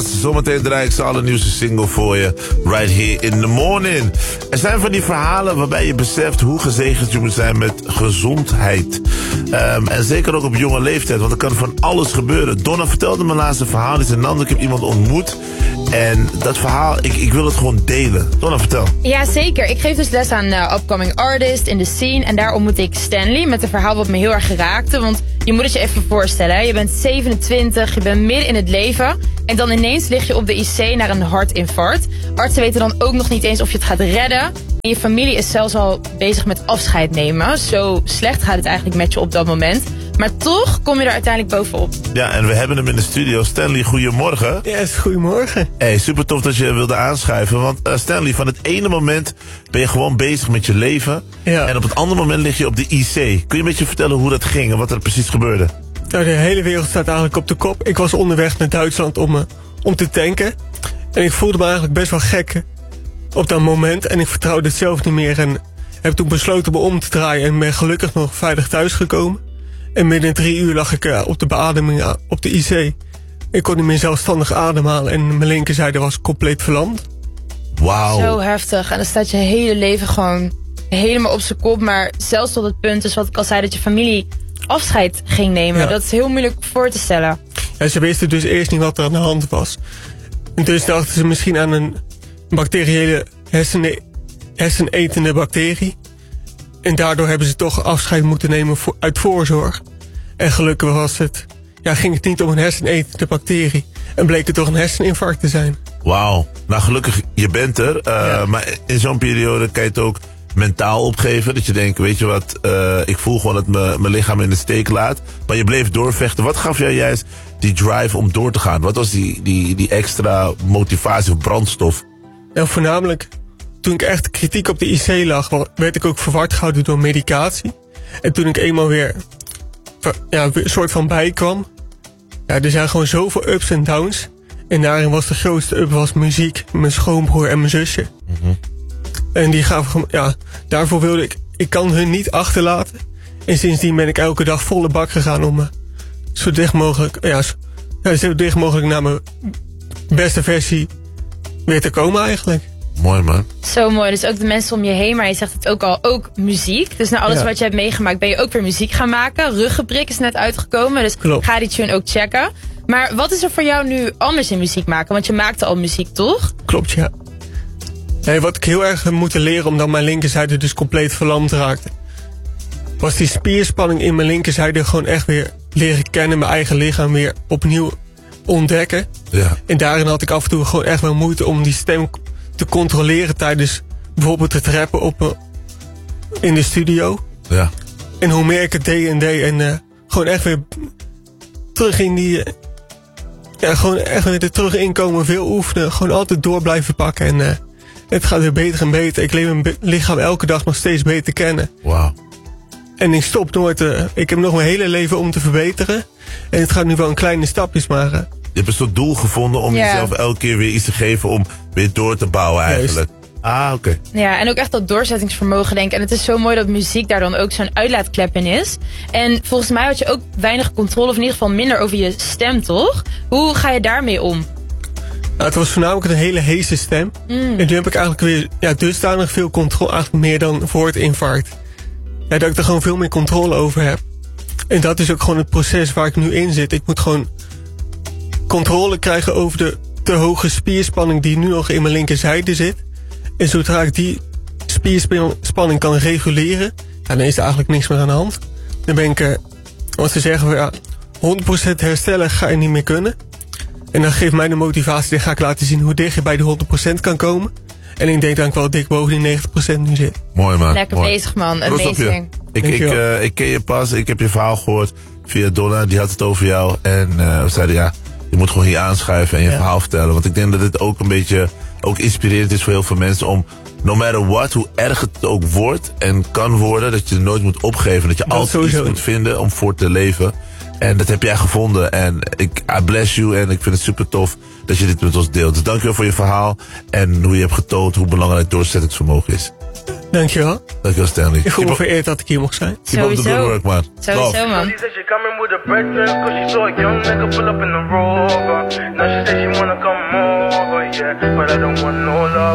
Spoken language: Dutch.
Bas. Zometeen draai ik zijn allernieuwste single voor je. Right here in the morning. Er zijn van die verhalen waarbij je beseft hoe gezegend je moet zijn met gezondheid. En zeker ook op jonge leeftijd, want er kan van alles gebeuren. Donna vertelde me laatst een verhaal. Die zei, Nando, ik heb iemand ontmoet. En dat verhaal, ik wil het gewoon delen. Donna, vertel. Ja, zeker. Ik geef dus les aan upcoming artists in de scene. En daar ontmoette ik Stanley met een verhaal wat me heel erg geraakte. Want je moet het je even voorstellen. Hè? Je bent 27, je bent midden in het leven. En dan ineens lig je op de IC naar een hartinfarct. Artsen weten dan ook nog niet eens of je het gaat redden. En je familie is zelfs al bezig met afscheid nemen. Zo slecht gaat het eigenlijk met je op dat moment. Maar toch kom je er uiteindelijk bovenop. Ja, en we hebben hem in de studio. Stanley, goedemorgen. Yes, goedemorgen. Hey, super tof dat je wilde aanschuiven. Want Stanley, van het ene moment ben je gewoon bezig met je leven. Ja. En op het andere moment lig je op de IC. Kun je een beetje vertellen hoe dat ging en wat er precies gebeurde? Nou, de hele wereld staat eigenlijk op de kop. Ik was onderweg naar Duitsland om te tanken. En ik voelde me eigenlijk best wel gek op dat moment. En ik vertrouwde het zelf niet meer. En heb toen besloten me om te draaien. En ben gelukkig nog veilig thuisgekomen. En binnen 3 uur lag ik op de beademing op de IC. Ik kon niet meer zelfstandig ademhalen. En mijn linkerzijde was compleet verlamd. Wauw. Zo heftig. En dan staat je hele leven gewoon helemaal op zijn kop. Maar zelfs tot het punt, dus wat ik al zei, dat je familie afscheid ging nemen. Ja. Dat is heel moeilijk voor te stellen. Ja, ze wisten dus eerst niet wat er aan de hand was. En dus dachten ze misschien aan een bacteriële hersenetende bacterie. En daardoor hebben ze toch afscheid moeten nemen uit voorzorg. En gelukkig ging het niet om een hersenetende bacterie. En bleek het toch een herseninfarct te zijn. Wauw. Nou, gelukkig, je bent er. Ja. Maar in zo'n periode kan je het ook mentaal opgeven. Dat je denkt, weet je wat, ik voel gewoon dat mijn lichaam in de steek laat. Maar je bleef doorvechten. Wat gaf jou juist die drive om door te gaan? Wat was die extra motivatie of brandstof? Nou, voornamelijk, toen ik echt kritiek op de IC lag, werd ik ook verward gehouden door medicatie. En toen ik eenmaal weer een soort van bijkwam. Ja, er zijn gewoon zoveel ups en downs. En daarin was de grootste up was muziek, mijn schoonbroer en mijn zusje. Mm-hmm. En die gaven, daarvoor wilde ik kan hun niet achterlaten. En sindsdien ben ik elke dag volle bak gegaan om zo dicht mogelijk naar mijn beste versie weer te komen eigenlijk. Mooi, man. Zo mooi. Dus ook de mensen om je heen, maar je zegt het ook al, ook muziek. Dus na alles wat je hebt meegemaakt ben je ook weer muziek gaan maken. Ruggenprik is net uitgekomen, dus Klopt. Ga die tune ook checken. Maar wat is er voor jou nu anders in muziek maken? Want je maakte al muziek, toch? Klopt, ja. Nee, wat ik heel erg heb moeten leren, omdat mijn linkerzijde dus compleet verlamd raakte, was die spierspanning in mijn linkerzijde gewoon echt weer leren kennen. Mijn eigen lichaam weer opnieuw ontdekken. Ja. En daarin had ik af en toe gewoon echt wel moeite om die stem te controleren tijdens bijvoorbeeld het rappen in de studio. Ja. En hoe meer ik het deed en gewoon echt weer terug in die... gewoon echt weer er terug inkomen, veel oefenen. Gewoon altijd door blijven pakken. En het gaat weer beter en beter. Ik leer mijn lichaam elke dag nog steeds beter kennen. Wauw. En ik stop nooit. Ik heb nog mijn hele leven om te verbeteren. En het gaat nu wel in kleine stapjes, maar... Je hebt een soort doel gevonden om jezelf elke keer weer iets te geven om weer door te bouwen eigenlijk. Ah, oké. Ja, en ook echt dat doorzettingsvermogen, denk ik. En het is zo mooi dat muziek daar dan ook zo'n uitlaatklep in is. En volgens mij had je ook weinig controle, of in ieder geval minder over je stem, toch? Hoe ga je daarmee om? Nou, het was voornamelijk een hele heese stem. En nu heb ik eigenlijk weer dusdanig veel controle, eigenlijk meer dan voor het infarct. Ja, dat ik er gewoon veel meer controle over heb. En dat is ook gewoon het proces waar ik nu in zit. Ik moet gewoon controle krijgen over de te hoge spierspanning die nu nog in mijn linkerzijde zit. En zodra ik die spierspanning kan reguleren, dan is er eigenlijk niks meer aan de hand. Dan ben ik, wat ze zeggen, 100% herstellen ga je niet meer kunnen. En dan geeft mij de motivatie, dan ga ik laten zien hoe dicht je bij de 100% kan komen. En ik denk dat ik wel dik boven die 90% nu zit. Mooi, man. Lekker mooi. bezig, man. Trots op je. Amazing. Ik ken je pas, ik heb je verhaal gehoord via Donna, die had het over jou. En we zeiden, je moet gewoon hier aanschuiven en je verhaal vertellen. Want ik denk dat het ook een beetje ook inspirerend is voor heel veel mensen om, no matter what, hoe erg het ook wordt en kan worden, dat je er nooit moet opgeven. Dat je Dat altijd sowieso. iets moet vinden om voor te leven. En dat heb jij gevonden. En I bless you. En ik vind het super tof dat je dit met ons deelt. Dus dankjewel voor je verhaal. En hoe je hebt getoond hoe belangrijk doorzettingsvermogen is. Dankjewel. Dankjewel, Stanley. Ik voel me vereerd dat ik hier mocht zijn. Keep up the good work, man. Sowieso, man. She said she coming with a breakfast, cause she saw a young nigga pull up in the Rover. Now she said she wanna come over, yeah, but I don't want no love.